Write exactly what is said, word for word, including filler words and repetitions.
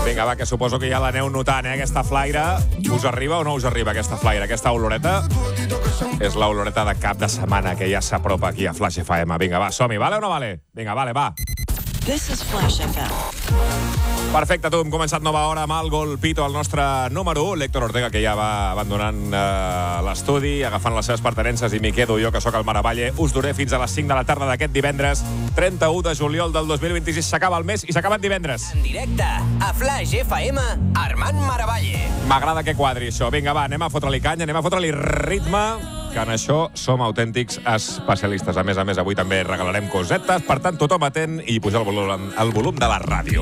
Vinga, va, que suposo que ja l'aneu notant, eh, aquesta flaire. Us arriba o no us arriba aquesta flaire, aquesta oloreta? És l'oloreta de cap de setmana que ja s'apropa aquí a Flash F M. Vinga, va, som-hi, vale o no vale? Vinga, vale, va. This is Flash F M. Perfecte, tu, hem començat nova hora amb el Gol Pito, el nostre número u, l'Héctor Ortega, que ja va abandonant eh, l'estudi, agafant les seves pertenences, i m'hi quedo jo, que sóc el Maravalle. Us duré fins a les cinc de la tarda d'aquest divendres, trenta-u de juliol del dos mil vint-i-sis. S'acaba el mes i s'ha acabat divendres. En directe, a Flash F M, Armand Maravalle. M'agrada que quadri això. Vinga, va, anem a fotre-li canya, anem a fotre-li ritme, que en això som autèntics especialistes. A més a més, avui també regalarem cosetes, per tant, tothom atent i puja el volum, el volum de la ràdio.